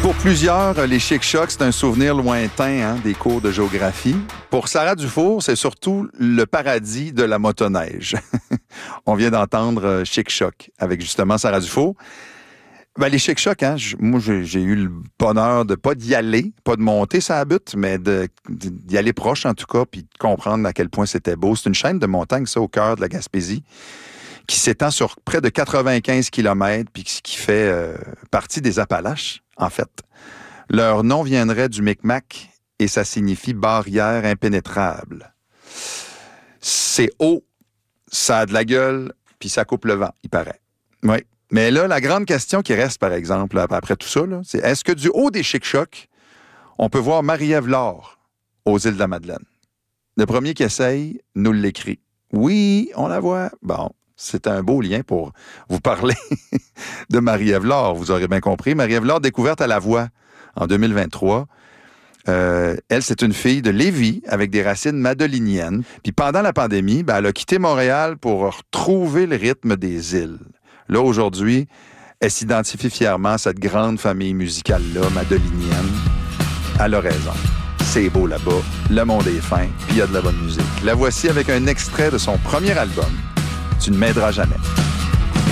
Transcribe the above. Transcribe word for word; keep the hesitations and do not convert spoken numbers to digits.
Pour plusieurs, les Chic-Chocs, c'est un souvenir lointain hein, des cours de géographie. Pour Sarah Dufour, c'est surtout le paradis de la motoneige. On vient d'entendre Chic-Chocs avec justement Sarah Dufour. Ben, les Chic-Chocs, hein, moi, j'ai, j'ai eu le bonheur de pas d'y aller, pas de monter sa butte, mais de, d'y aller proche en tout cas, puis de comprendre à quel point c'était beau. C'est une chaîne de montagne, ça, au cœur de la Gaspésie, qui s'étend sur près de quatre-vingt-quinze kilomètres, puis qui fait euh, partie des Appalaches, en fait. Leur nom viendrait du Micmac et ça signifie barrière impénétrable. C'est haut, ça a de la gueule, puis ça coupe le vent, il paraît. Oui. Mais là, la grande question qui reste, par exemple, après tout ça, là, c'est est-ce que du haut des Chic-Chocs, on peut voir Marie-Ève Laure aux îles de la Madeleine? Le premier qui essaye nous l'écrit. Oui, on la voit. Bon. C'est un beau lien pour vous parler de Marie-Ève Laure. Vous aurez bien compris. Marie-Ève Laure, découverte à la voix en deux mille vingt-trois. Euh, elle, c'est une fille de Lévis avec des racines madeliniennes. Puis pendant la pandémie, ben, elle a quitté Montréal pour retrouver le rythme des îles. Là, aujourd'hui, elle s'identifie fièrement à cette grande famille musicale-là, madelinienne. Elle a raison. C'est beau là-bas. Le monde est fin. Puis il y a de la bonne musique. La voici avec un extrait de son premier album. Tu ne m'aideras jamais.